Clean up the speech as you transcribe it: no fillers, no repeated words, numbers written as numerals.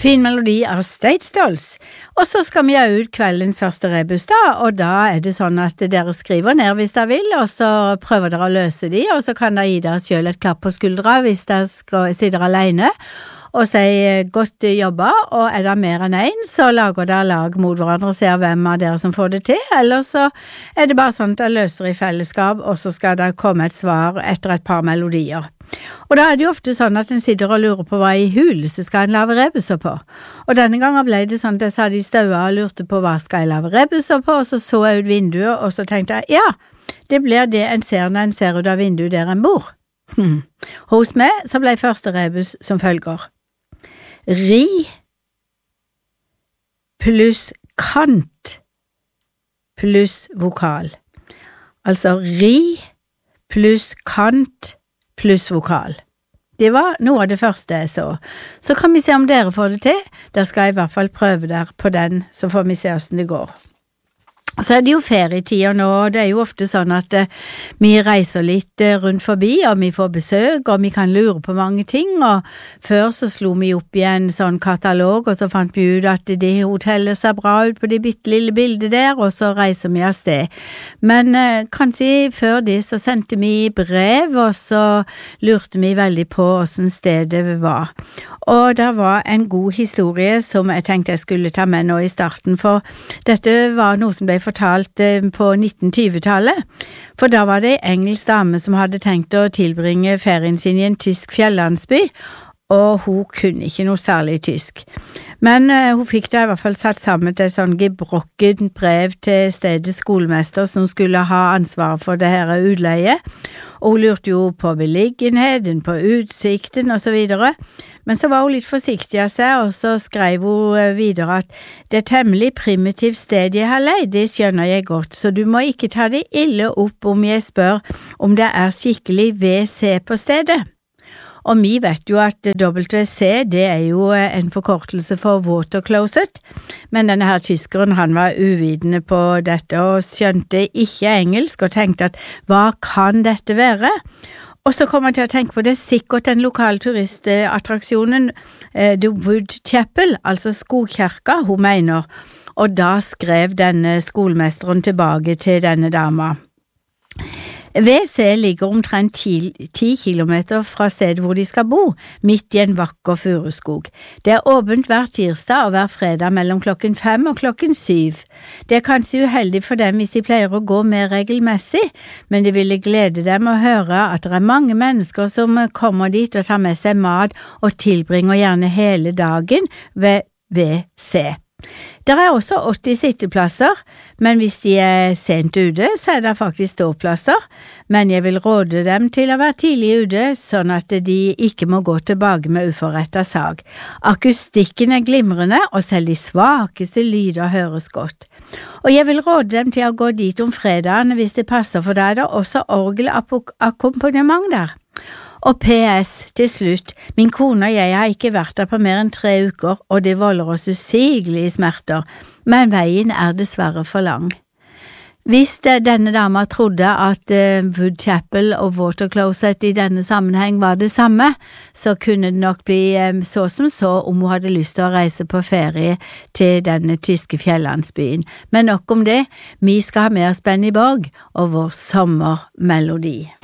Fin melodi av State Stolz. Og så skal vi ha ut kveldens første rebus da, og da det sånn at dere skriver ned hvis dere vil, og så prøver dere å løse de, og så kan dere gi dere selv et klapp på skuldra hvis dere sitter alene, og si godt jobba, og det mer enn en, så lager dere lag mot hverandre og ser hvem av dere som får det til, eller så det bare sånn at dere løser i fellesskap, og så skal det komme et svar etter et par melodier. Og da det jo ofte sånn at en sitter og lurer på hva i huleste skal en lave rebuser på. Og denne gangen ble det sånn at jeg satt i støva og lurte på hva skal jeg lave rebuser på, og så jeg ut vinduet, og så tenkte jeg, ja, det blir det en ser når en ser ut av vinduet der en bor. Hos meg så ble første rebus som følger. Ri pluss kant pluss vokal. Altså ri pluss kant pluss vokal. Det var noe av det første jeg så. Så kan vi se om dere får det til. Da skal jeg i hvert fall prøve der på den, så får vi se hvordan det går. Så det jo ferietider nå, og det jo ofte sånn at vi reiser litt rundt forbi, og vi får besøk, og vi kan lure på mange ting, og før så slo vi opp i en sånn katalog, og så fant vi ut at det hotellet ser bra ut på det bittelille bildet der, og så reiser vi av sted. Men kanskje før det så sendte vi brev, og så lurte vi veldig på hvordan stedet var. Og det var en god historie som jeg tenkte jeg skulle ta med nå i starten, for dette var noe som ble fortalt på 1920-tallet, for da var det en engelsk dame som hadde tenkt å tilbringe ferien sin i en tysk fjellandsby, og hun kunne ikke noe særlig tysk. Men hun fikk da i hvert fall satt sammen til et sånn gebrokket brev til stedets skolemester som skulle ha ansvar for det her utleie, og hun lurte jo på beliggenheten, på utsikten og så videre. Men så var hun litt forsiktig av seg, og så skrev hun videre at det temmelig primitivt sted jeg har leid, det skjønner jeg godt, så du må ikke ta det ille opp om jeg spør om det skikkelig WC på stedet. Og vi vet jo at WC, det jo en forkortelse for water closet, men denne her tyskeren, han var uvidende på dette og skjønte ikke engelsk og tenkte at hva kan dette være? Og så kom han til å tenke på det sikkert den lokale turistattraksjonen The Wood Chapel, altså skogkirka, hun mener, og da skrev denne skolmesteren tilbake til denne dama. WC ligger omtrent 10 kilometer fra stedet hvor de skal bo, midt i en vakker furuskog. Det åpent hver tirsdag og hver fredag mellom 5 og 7. Det kanskje uheldig for dem hvis de pleier å gå mer regelmessig, men det ville glede dem å høre at det mange mennesker som kommer dit og tar med seg mat og tilbringer gjerne hele dagen ved WC. Der også 80 sitteplasser, men hvis de sent ute, så det faktisk ståplasser, men jeg vil råde dem til å være tidlig ute, sånn at de ikke må gå tilbake med uforrettet sag. Akustikken glimrende, og selv de svakeste lyder høres godt. Og jeg vil råde dem til å gå dit om fredagen hvis det passer for deg, da også orgelakkompagnement der. Og PS, til slutt, min kone og jeg har ikke vært der på mer enn 3 uker, og det volder oss usigelige smerter, men veien dessverre for lang. Hvis denne dama trodde at Wood Chapel og Water Closet i denne sammenheng var det samme, så kunne det nok bli så som så om hun hadde lyst til å reise på ferie til denne tyske fjellandsbyen. Men nok om det, vi skal ha med oss Benny Borg og vår sommermelodi.